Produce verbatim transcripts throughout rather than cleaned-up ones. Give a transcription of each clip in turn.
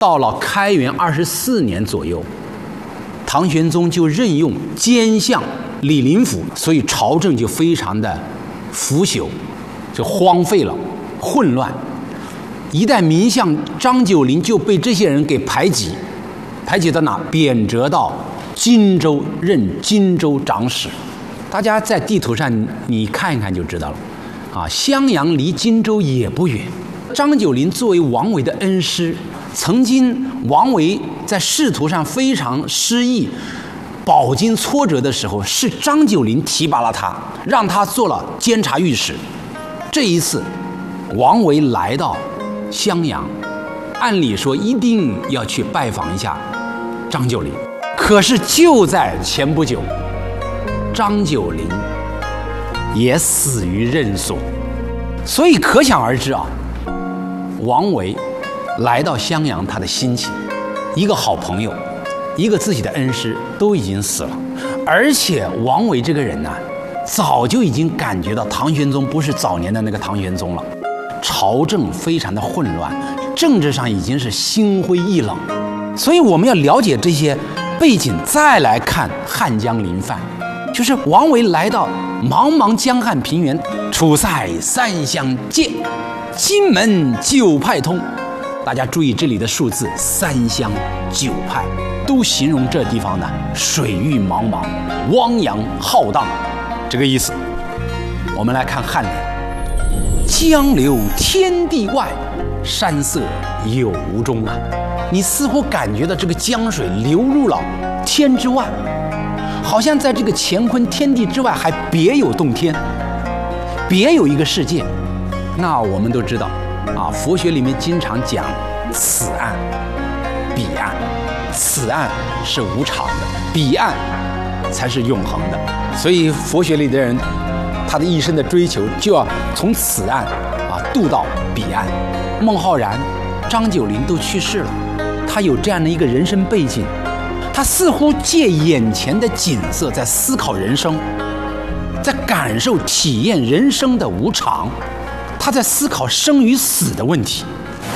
到了开元二十四年左右，唐玄宗就任用监相李林甫，所以朝政就非常的腐朽，就荒废了，混乱。一代名相张九龄就被这些人给排挤，排挤到哪？贬谪到荆州任荆州长史。大家在地图上你看一看就知道了，啊，襄阳离荆州也不远。张九龄作为王维的恩师，曾经王维在仕途上非常失意、饱经挫折的时候，是张九龄提拔了他，让他做了监察御史。这一次，王维来到襄阳，按理说一定要去拜访一下张九龄，可是就在前不久，张九龄也死于任所，所以可想而知啊，王维来到襄阳，他的心情，一个好朋友，一个自己的恩师都已经死了，而且王维这个人呢、啊，早就已经感觉到唐玄宗不是早年的那个唐玄宗了，朝政非常的混乱，政治上已经是心灰意冷，所以我们要了解这些背景，再来看汉江临泛，就是王维来到茫茫江汉平原，楚塞三湘界，荆门九派通。大家注意这里的数字，三湘九派都形容这地方呢水域茫茫，汪洋浩荡，这个意思。我们来看颔联：江流天地外，山色有无中啊。你似乎感觉到这个江水流入了天之外，好像在这个乾坤天地之外还别有洞天，别有一个世界。那我们都知道啊，佛学里面经常讲此岸彼岸，此岸是无常的，彼岸才是永恒的。所以佛学里的人，他的一生的追求就要从此岸啊渡到彼岸。孟浩然、张九龄都去世了，他有这样的一个人生背景，他似乎借眼前的景色在思考人生，在感受体验人生的无常，他在思考生与死的问题。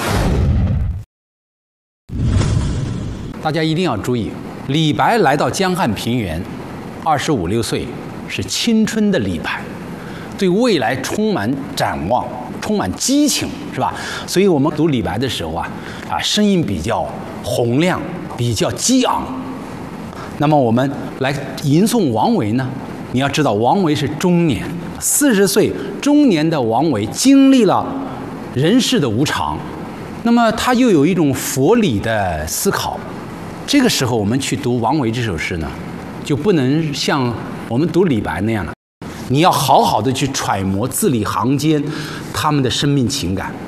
大家一定要注意，李白来到江汉平原，二十五六岁，是青春的李白，对未来充满展望，充满激情，是吧？所以我们读李白的时候啊，啊，声音比较洪亮，比较激昂。那么我们来吟诵王维呢，你要知道，王维是中年，四十岁中年的王维经历了人世的无常，那么他又有一种佛理的思考。这个时候我们去读王维这首诗呢，就不能像我们读李白那样了，你要好好的去揣摩字里行间他们的生命情感。